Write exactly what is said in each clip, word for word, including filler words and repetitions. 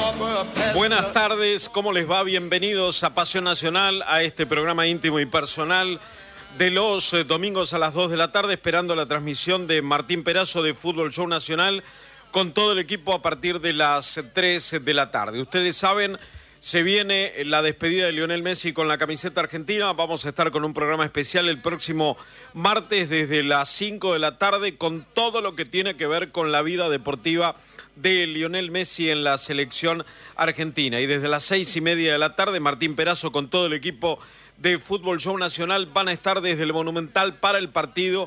Buenas tardes, ¿cómo les va? Bienvenidos a Pasión Nacional, a este programa íntimo y personal de los eh, domingos a las dos de la tarde, esperando la transmisión de Martín Perazo de Fútbol Show Nacional con todo el equipo a partir de las tres de la tarde. Ustedes saben, se viene la despedida de Lionel Messi con la camiseta argentina. Vamos a estar con un programa especial el próximo martes desde las cinco de la tarde con todo lo que tiene que ver con la vida deportiva de Lionel Messi en la selección argentina. Y desde las seis y media de la tarde, Martín Perazo con todo el equipo de Fútbol Show Nacional van a estar desde el Monumental para el partido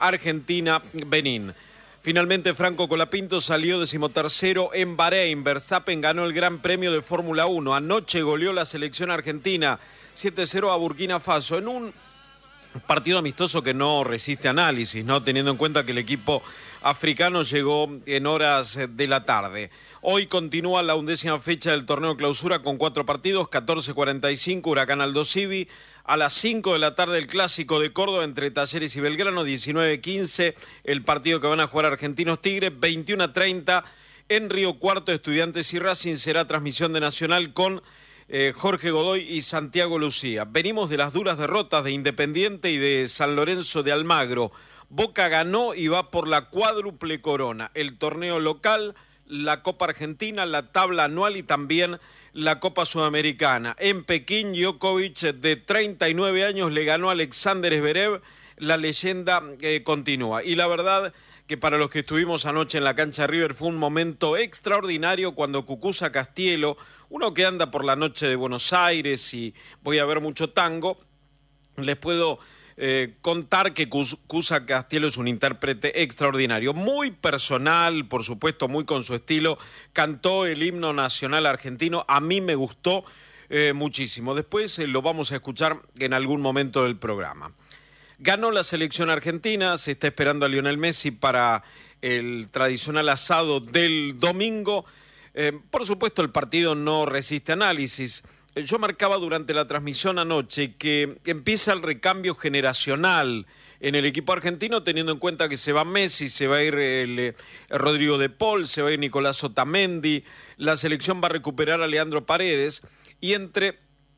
Argentina-Benín. Finalmente, Franco Colapinto salió decimotercero en Bahrein. Verstappen ganó el Gran Premio de Fórmula uno. Anoche goleó la selección argentina siete cero a Burkina Faso en un partido amistoso que no resiste análisis, ¿no? Teniendo en cuenta que el equipo africano llegó en horas de la tarde. Hoy continúa la undécima fecha del torneo clausura con cuatro partidos, catorce cuarenta y cinco, Huracán Aldosivi. A las cinco de la tarde el clásico de Córdoba entre Talleres y Belgrano, diecinueve quince, el partido que van a jugar Argentinos Tigres, veintiuno treinta en Río Cuarto, Estudiantes y Racing, será transmisión de Nacional con Eh, Jorge Godoy y Santiago Lucía. Venimos de las duras derrotas de Independiente y de San Lorenzo de Almagro. Boca ganó y va por la cuádruple corona. El torneo local, la Copa Argentina, la tabla anual y también la Copa Sudamericana. En Pekín, Djokovic, de treinta y nueve años, le ganó a Alexander Zverev. La leyenda eh, continúa. Y la verdad que para los que estuvimos anoche en la cancha River fue un momento extraordinario cuando Cucuza Castielo, uno que anda por la noche de Buenos Aires y voy a ver mucho tango, les puedo eh, contar que Cucuza Castielo es un intérprete extraordinario, muy personal, por supuesto, muy con su estilo, cantó el himno nacional argentino, a mí me gustó eh, muchísimo, después eh, lo vamos a escuchar en algún momento del programa. Ganó la selección argentina, se está esperando a Lionel Messi para el tradicional asado del domingo. Eh, por supuesto, el partido no resiste análisis. Yo marcaba durante la transmisión anoche que empieza el recambio generacional en el equipo argentino, teniendo en cuenta que se va Messi, se va a ir el, el Rodrigo de Paul, se va a ir Nicolás Otamendi, la selección va a recuperar a Leandro Paredes y entre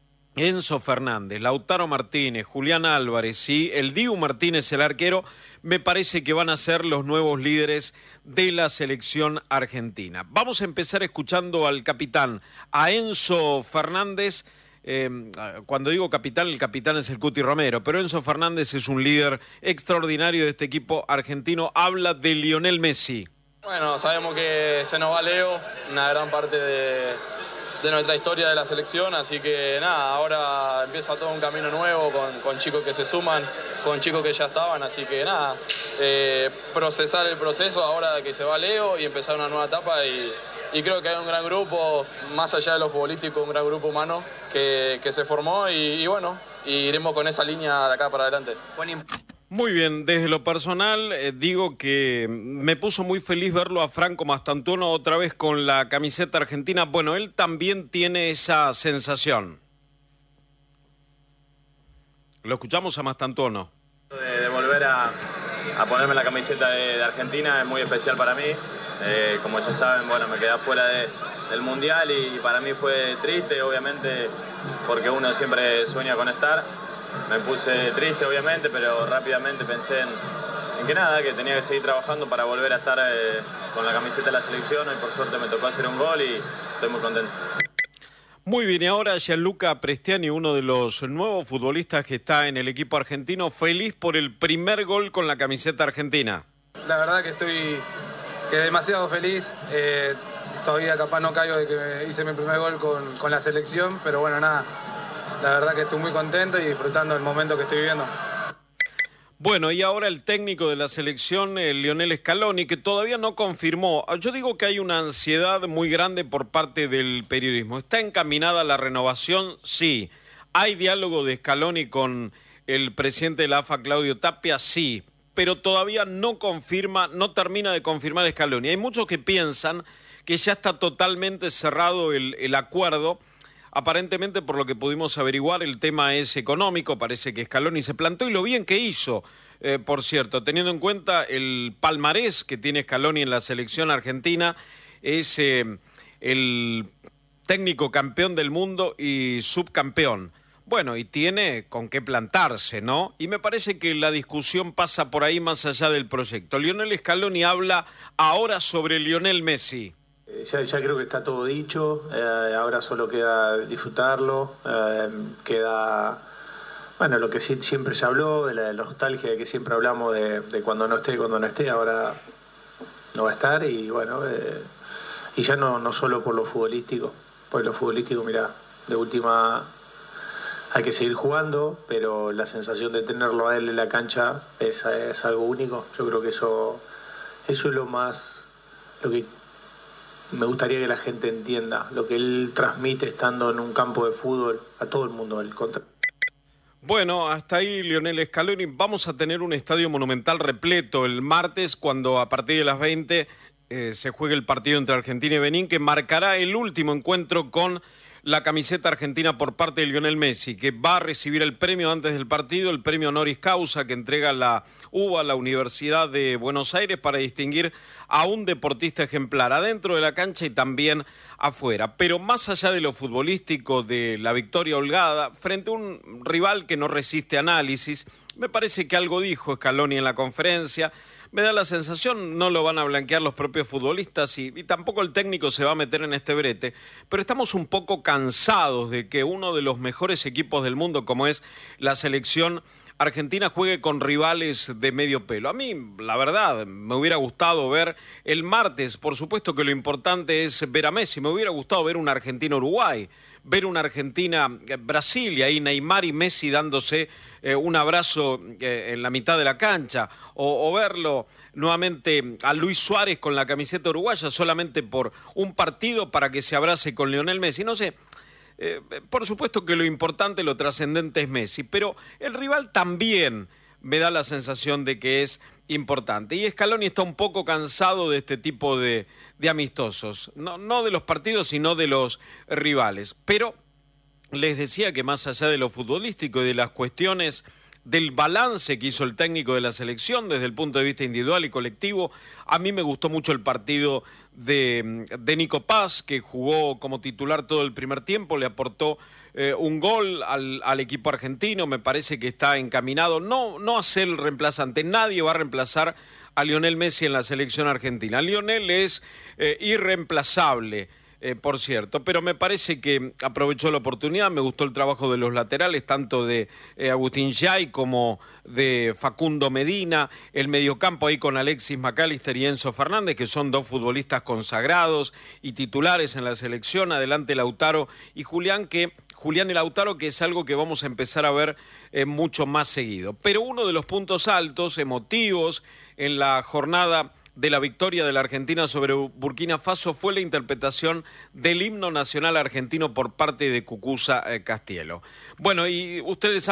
Enzo Fernández, Lautaro Martínez, Julián Álvarez y el Dibu Martínez, el arquero, me parece que van a ser los nuevos líderes de la selección argentina. Vamos a empezar escuchando al capitán, a Enzo Fernández. Eh, cuando digo capitán, el capitán es el Cuti Romero, pero Enzo Fernández es un líder extraordinario de este equipo argentino. Habla de Lionel Messi. Bueno, sabemos que se nos va Leo, una gran parte de... de nuestra historia de la selección, así que nada, ahora empieza todo un camino nuevo con, con chicos que se suman, con chicos que ya estaban, así que nada, eh, procesar el proceso ahora que se va Leo y empezar una nueva etapa y, y creo que hay un gran grupo, más allá de lo futbolístico, un gran grupo humano que, que se formó y, y bueno, y iremos con esa línea de acá para adelante. Muy bien, desde lo personal eh, digo que me puso muy feliz verlo a Franco Mastantuono otra vez con la camiseta argentina. Bueno, él también tiene esa sensación. Lo escuchamos a Mastantuono. De, de volver a, a ponerme la camiseta de, de Argentina es muy especial para mí. Eh, como ya saben, bueno, me quedé fuera de, del Mundial y para mí fue triste, obviamente, porque uno siempre sueña con estar. Me puse triste, obviamente, pero rápidamente pensé en, en que nada, que tenía que seguir trabajando para volver a estar eh, con la camiseta de la selección y por suerte me tocó hacer un gol y estoy muy contento. Muy bien, y ahora Gianluca Prestiani, uno de los nuevos futbolistas que está en el equipo argentino, feliz por el primer gol con la camiseta argentina. La verdad que estoy que demasiado feliz, eh, todavía capaz no caigo de que hice mi primer gol con, con la selección, pero bueno, nada. La verdad que estoy muy contento y disfrutando del momento que estoy viviendo. Bueno, y ahora el técnico de la selección, eh, Lionel Scaloni, que todavía no confirmó. Yo digo que hay una ansiedad muy grande por parte del periodismo. ¿Está encaminada la renovación? Sí. ¿Hay diálogo de Scaloni con el presidente de la A F A, Claudio Tapia? Sí. Pero todavía no confirma, no termina de confirmar Scaloni. Hay muchos que piensan que ya está totalmente cerrado el, el acuerdo. Aparentemente, por lo que pudimos averiguar, el tema es económico, parece que Scaloni se plantó y lo bien que hizo, eh, por cierto, teniendo en cuenta el palmarés que tiene Scaloni en la selección argentina, es eh, el técnico campeón del mundo y subcampeón. Bueno, y tiene con qué plantarse, ¿no? Y me parece que la discusión pasa por ahí más allá del proyecto. Lionel Scaloni habla ahora sobre Lionel Messi. Ya, ya creo que está todo dicho, eh, ahora solo queda disfrutarlo, eh, queda, bueno, lo que sí, siempre se habló, de la, de la nostalgia de que siempre hablamos de, de cuando no esté, cuando no esté, ahora no va a estar y bueno, eh, y ya no, no solo por lo futbolístico, por lo futbolístico, mirá, de última hay que seguir jugando, pero la sensación de tenerlo a él en la cancha es, es algo único, yo creo que eso, eso es lo más, lo que me gustaría que la gente entienda, lo que él transmite estando en un campo de fútbol a todo el mundo. El contra... Bueno, hasta ahí Lionel Scaloni. Vamos a tener un estadio monumental repleto el martes cuando a partir de las veinte eh, se juegue el partido entre Argentina y Benín, que marcará el último encuentro con la camiseta argentina por parte de Lionel Messi, que va a recibir el premio antes del partido, el premio honoris causa que entrega la U B A, la Universidad de Buenos Aires, para distinguir a un deportista ejemplar, adentro de la cancha y también afuera. Pero más allá de lo futbolístico, de la victoria holgada, frente a un rival que no resiste análisis, me parece que algo dijo Scaloni en la conferencia. Me da la sensación, no lo van a blanquear los propios futbolistas y, y tampoco el técnico se va a meter en este brete, pero estamos un poco cansados de que uno de los mejores equipos del mundo, como es la selección argentina, juegue con rivales de medio pelo. A mí, la verdad, me hubiera gustado ver el martes, por supuesto que lo importante es ver a Messi, me hubiera gustado ver un Argentina-Uruguay, ver una Argentina-Brasil y ahí Neymar y Messi dándose eh, un abrazo eh, en la mitad de la cancha, o, o verlo nuevamente a Luis Suárez con la camiseta uruguaya solamente por un partido para que se abrace con Lionel Messi, no sé. Eh, por supuesto que lo importante, lo trascendente es Messi, pero el rival también me da la sensación de que es importante. Y Scaloni está un poco cansado de este tipo de, de amistosos, no, no de los partidos, sino de los rivales. Pero les decía que más allá de lo futbolístico y de las cuestiones del balance que hizo el técnico de la selección desde el punto de vista individual y colectivo, a mí me gustó mucho el partido de, de Nico Paz, que jugó como titular todo el primer tiempo, le aportó eh, un gol al, al equipo argentino, me parece que está encaminado, no, no a ser el reemplazante, nadie va a reemplazar a Lionel Messi en la selección argentina. Lionel es eh, irreemplazable. Eh, por cierto, pero me parece que aprovechó la oportunidad, me gustó el trabajo de los laterales, tanto de eh, Agustín Yay como de Facundo Medina, el mediocampo ahí con Alexis McAllister y Enzo Fernández, que son dos futbolistas consagrados y titulares en la selección, adelante Lautaro y Julián, que Julián y Lautaro, que es algo que vamos a empezar a ver eh, mucho más seguido. Pero uno de los puntos altos, emotivos, en la jornada de la victoria de la Argentina sobre Burkina Faso fue la interpretación del himno nacional argentino por parte de Cucuza eh, Castielo. Bueno, y ustedes saben